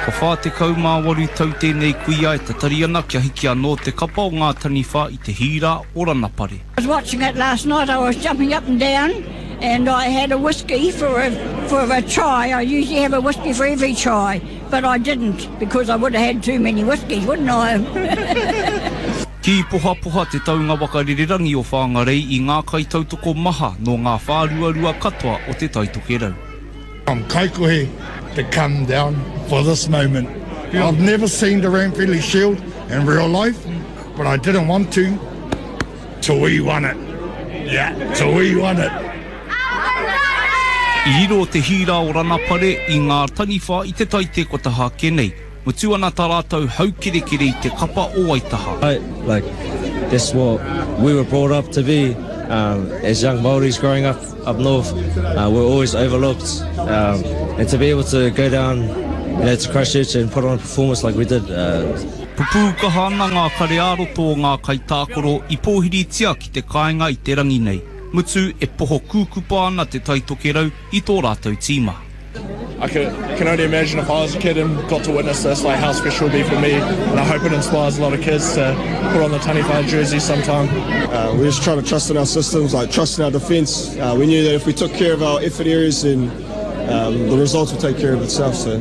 Ko whā te kaumāwaru tau tēnei kuia e tatari ana kia hiki anō te kapa o ngā taniwha I te hira o Ranapare. I was watching it last night. I was jumping up and down, and I had a whiskey for a try. I usually have a whiskey for every try, but I didn't because I would have had too many whiskies, wouldn't I? Ki poha te taunga wakarirangi o whāngarei I ngā kaitautoko maha no ngā whāruarua katoa o te taitokerau. I'm kaikohe to come down for this moment. I've never seen the Ranfurly Shield in real life, but I didn't want to till we won it. Yeah, till we won it. I hiro te hira o Ranapare I ngā taniwha I te taite kotaha kenei. Mutu ana tā rātou haukerekere I te kapa o Waitaha. That's what we were brought up to be. As young Māoris growing up north, we're always overlooked. And to be able to go down to Christchurch and put on a performance like we did. Pupu kaha ana ngā karearoto o ngā kaitākoro I pōhiri tia ki te kāinga I te rangi nei. Mutu e poho kūkupa ana te taitokerau I tō rātou tīma. I can only imagine if I was a kid and got to witness this, like how special it would be for me. And I hope it inspires a lot of kids to put on the Taniwha jersey sometime. We're just trying to trust in our systems, trust in our defence. We knew that if we took care of our effort areas, then the results would take care of itself. So.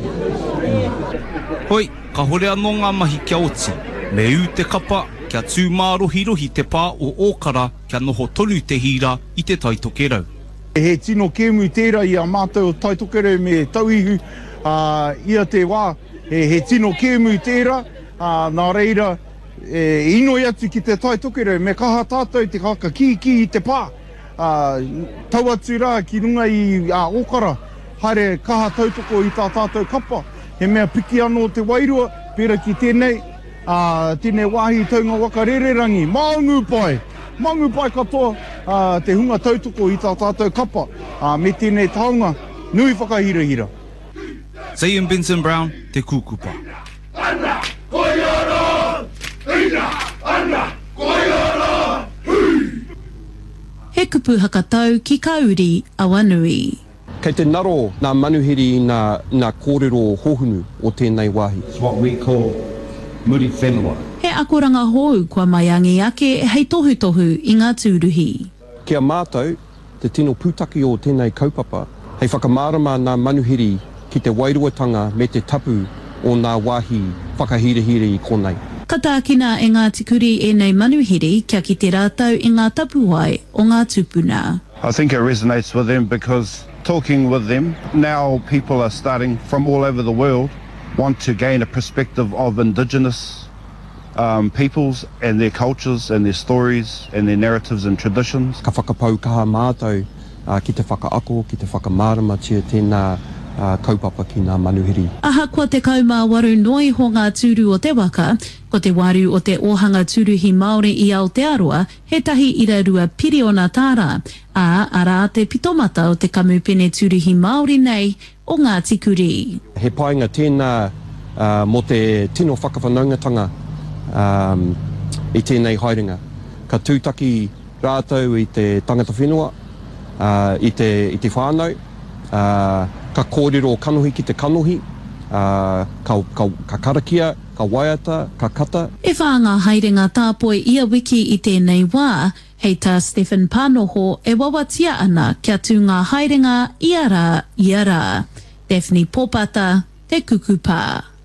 Hoi, ka hore anō ngā mahi kia oti. Me u te kapa, kia tū mārohi te pā o ōkara, kia noho tonu te hira I te taitokerau. He tino kēmu tērā I a mātou taitokerau me tauihu ia te wā. He tino kēmu tērā, nā reira, inoi atu ki te taitokerau, me kaha tātou te kaka ki I te pā. Tau atu rā ki runga I ōkara, haere kaha tautoko I tā tātou kapa. He mea piki anō te wairua, pera ki tēnei, tēnei wāhi taunga wakarererangi, Maungu pai katoa te hunga tautoko I tā tātou kapa, me tēnei taonga, nui whakahira. Ian Benson Brown, te kūkupa. Ana, koiara! Ina, ana, koiara! Hui! He kupu hakatau ki kauri Awanui. Kei te naro ngā manuhiri I ngā kōrero hohunu o tēnei wāhi. It's what we call muri whenua. He akoranga hou kua mai angi ake hei tohu I ngā tūruhi. Kia mātou, te tino pūtaki o tēnei kaupapa, hei whakamārama ngā manuhiri ki te wairuatanga me te tapu o ngā wāhi whakahirehire I konei. Ka tākina e ngā tikuri e nei manuhiri kia ki te rātau I ngā tapuai o ngā tupuna. I think it resonates with them because talking with them, now people are starting from all over the world want to gain a perspective of Indigenous peoples and their cultures and their stories and their narratives and traditions. Ka whakapau kaha mātou ki te whakaako, ki te whakamārama tia tēnā kaupapa ki ngā manuhiri. Aha kua te kaumāwaru noi ho ngā tūru o te waka, ko te waru o te ohanga tūruhi Māori I Aotearoa, he tahi irarua piri o nā tāra, ara te pitomata o te kamupene tūruhi Māori nei o ngā tikuri. He painga tēnā mo te tino whakawhanaungatanga I tēnei haerenga. Ka tūtaki rātou I te tangata whenua, I te whānau, ka kōrero kanohi ki te kanohi, ka karakia, ka waiata, ka kata. E whānga haerenga tāpoi ia wiki I tēnei wā, hei tā Stephen Pānoho e wawatia ana kia tū ngā haerenga iara. Daphne Popata, te kukupa.